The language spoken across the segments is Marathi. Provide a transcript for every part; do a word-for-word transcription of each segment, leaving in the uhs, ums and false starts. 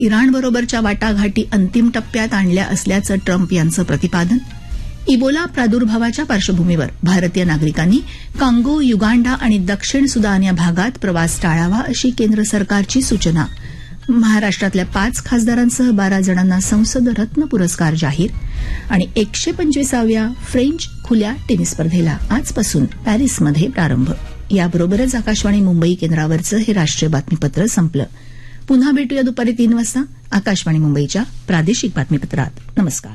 इराणबरोबरच्या वाटाघाटी अंतिम टप्प्यात आणल्या असल्याचं ट्रम्प यांचं प्रतिपादन. इबोला प्रादुर्भावाच्या पार्श्वभूमीवर भारतीय नागरिकांनी कांगो, युगांडा आणि दक्षिण सुदान या भागात प्रवास टाळावा अशी केंद्र सरकारची सूचना. महाराष्ट्रातल्या पाच खासदारांसह बारा जणांना संसद रत्न पुरस्कार जाहीर. आणि एकशे पंचवीसाव्या फ्रेंच खुल्या टेनिस स्पर्धेला आजपासून पॅरिसमध्ये प्रारंभ. याबरोबरच आकाशवाणी मुंबई केंद्रावरचं हे राष्ट्रीय बातमीपत्र संपलं. पुन्हा भेटूया दुपारी तीन वाजता आकाशवाणी मुंबईच्या प्रादेशिक बातमीपत्रात. नमस्कार.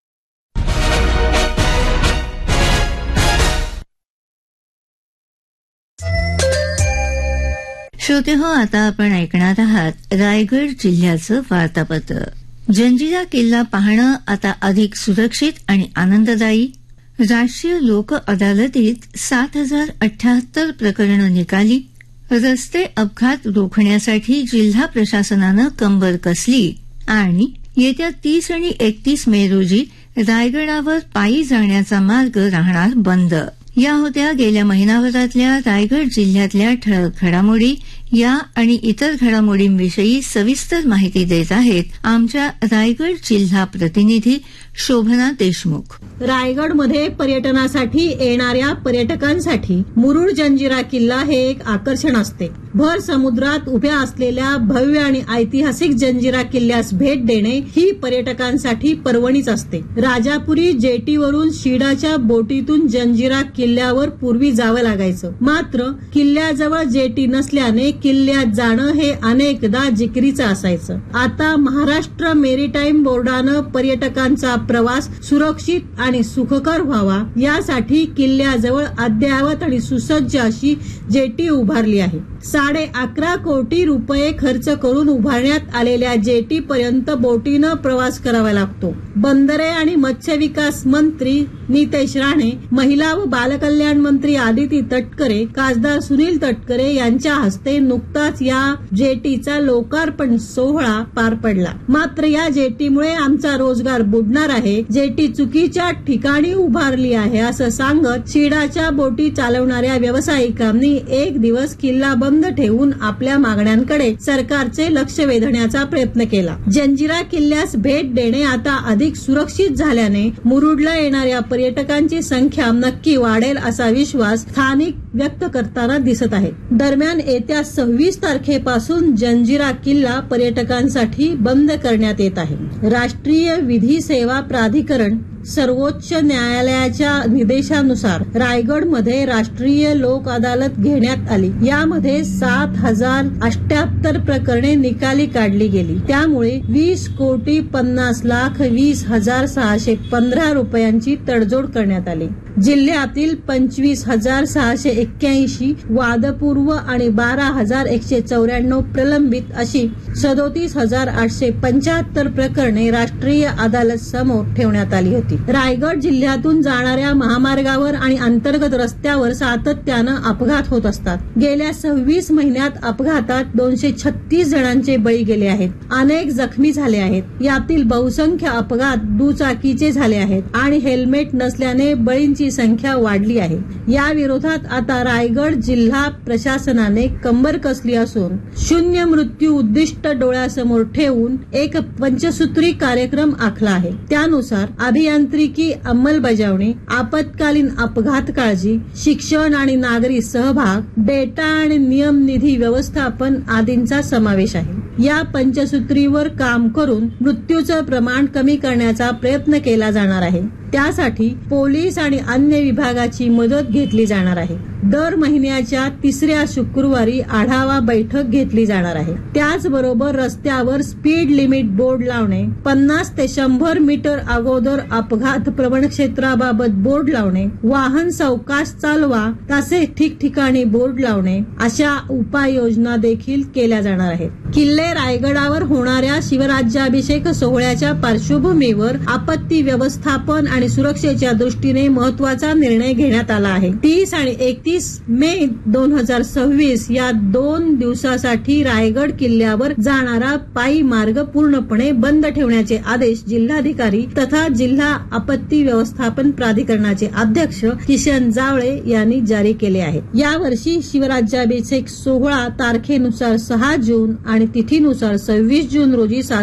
श्रोते हो, आता आपण ऐकणार आहात रायगड जिल्ह्याचं वार्तापत्र. जंजिरा किल्ला पाहणं आता अधिक सुरक्षित आणि आनंददायी. राष्ट्रीय लोक अदालतीत सात हजार अठ्याहत्तर प्रकरणं निकाली. रस्ते अपघात रोखण्यासाठी जिल्हा प्रशासनानं कंबर कसली. आणि येत्या तीस आणि एकतीस मे रोजी रायगडावर पायी जाण्याचा मार्ग राहणार बंद. या होत्या गेल्या महिनाभरातल्या रायगड जिल्ह्यातल्या ठळक घडामोडी. या आणि इतर घडामोडींविषयी सविस्तर माहिती देत आहेत आमच्या रायगड जिल्हा प्रतिनिधी शोभना देशमुख. रायगडमध्ये पर्यटनासाठी येणाऱ्या पर्यटकांसाठी मुरुड जंजिरा किल्ला हे एक आकर्षण असते. भर समुद्रात उभ्या असलेल्या भव्य आणि ऐतिहासिक जंजिरा किल्ल्यास भेट देणे ही पर्यटकांसाठी पर्वणीच असते. राजापुरी जेटीवरून शिडाच्या बोटीतून जंजिरा किल्ल्यावर पूर्वी जावं लागायचं. मात्र किल्ल्याजवळ जेटी नसल्याने किल्ल्यात जाणं हे अनेकदा जिकिरीचं असायचं. आता महाराष्ट्र मेरीटाईम बोर्डानं पर्यटकांचा प्रवास सुरक्षित आणि सुखकर व्हावा यासाठी किल्ल्याजवळ अद्ययावत आणि सुसज्ज अशी जेटी उभारली आहे. साडे अकरा कोटी रुपये खर्च करून उभारण्यात आलेल्या जेटीपर्यंत बोटीनं प्रवास करावा लागतो. बंदरे आणि मत्स्य विकास मंत्री नितेश राणे, महिला व बालकल्याण मंत्री आदिती तटकरे, खासदार सुनील तटकरे यांच्या हस्ते नुकताच या जेटीचा लोकार्पण सोहळा पार पडला. मात्र या जेटीमुळे आमचा रोजगार बुडणार आहे, जेटी चुकीच्या ठिकाणी उभारली आहे असं सांगत शिडाच्या बोटी चालवणाऱ्या व्यावसायिकांनी एक दिवस किल्ला बंद ठेवून आपल्या मागण्यांकडे सरकारचे लक्ष वेधण्याचा प्रयत्न केला. जंजिरा किल्ल्यास भेट देणे आता अधिक सुरक्षित झाल्याने मुरुडला येणाऱ्या पर्यटकांची संख्या नक्की वाढेल असा विश्वास स्थानिक व्यक्त करताना दिसत आहे. दरम्यान येत्या सव्वीस तारखेपासून जंजिरा किल्ला पर्यटकांसाठी बंद करण्यात येत आहे. राष्ट्रीय विधी सेवा प्राधिकरण सर्वोच्च न्यायालयाच्या निर्देशानुसार रायगडमध्ये राष्ट्रीय लोक अदालत घेण्यात आली. यामध्ये सात हजार अठ्याहत्तर प्रकरणे निकाली काढली गेली. त्यामुळे वीस कोटी पन्नास लाख वीस हजार सहाशे पंधरा रुपयांची तडजोड करण्यात आली. जिल्ह्यातील पंचवीस हजार सहाशे एक्क्याऐंशी वादपूर्व आणि बारा हजार एकशे चौऱ्याण्णव प्रलंबित अशी सदोतीस हजार आठशे पंच्याहत्तर प्रकरणे राष्ट्रीय अदालत समोर ठेवण्यात आली होती. रायगड जिल्ह्यातून जाणाऱ्या महामार्गावर आणि अंतर्गत रस्त्यावर सातत्यानं अपघात होत असतात. गेल्या सव्वीस महिन्यात अपघातात दोनशे छत्तीस जणांचे बळी गेले आहेत. अनेक जखमी झाले आहेत. यातील बहुसंख्य अपघात दुचाकीचे झाले आहेत आणि हेल्मेट नसल्याने बळींची संख्या वाढली आहे. या विरोधात आता रायगड जिल्हा प्रशासनाने कंबर कसली असून शून्य मृत्यू उद्दिष्ट डोळ्यासमोर ठेवून एक पंचसूत्री कार्यक्रम आखला आहे. त्यानुसार अभियांत्रिकी अंमलबजावणी, आपत्कालीन अपघात काळजी, शिक्षण आणि नागरी सहभाग, डेटा आणि नियम निधी व्यवस्थापन आदींचा समावेश आहे. या पंचसूत्रीवर काम करून मृत्यूचं प्रमाण कमी करण्याचा प्रयत्न केला जाणार आहे. त्यासाठी पोलीस आणि अन्य विभागाची मदत घेतली जाणार आहे. दर महिन्याच्या तिसऱ्या शुक्रवारी आढावा बैठक घेतली जाणार आहे. त्याचबरोबर रस्त्यावर स्पीड लिमिट बोर्ड लावणे, पन्नास ते शंभर मीटर अगोदर अपघात प्रवण क्षेत्राबाबत बोर्ड लावणे, वाहन सावकाश चालवा तसे ठिकठिकाणी बोर्ड लावणे अशा उपाययोजना देखील केल्या जाणार आहेत. किल्ले रायगडावर होणाऱ्या शिवराज्याभिषेक सोहळ्याच्या पार्श्वभूमीवर आपत्ती व्यवस्थापन आणि सुरक्षेच्या दृष्टीने महत्वाचा निर्णय घेण्यात आला आहे. तीस आणि एकतीस मे दोन हजार सव्वीस या दोन दिवसासाठी रायगड किल्ल्यावर जाणारा पायी मार्ग पूर्णपणे बंद ठेवण्याचे आदेश जिल्हाधिकारी तथा जिल्हा आपत्ती व्यवस्थापन प्राधिकरणाचे अध्यक्ष किशन जावळे यांनी जारी केले आहेत. यावर्षी शिवराज्याभिषेक सोहळा तारखेनुसार सहा जून आणि आणि तिथीनुसार सव्वीस जून रोजी साजरा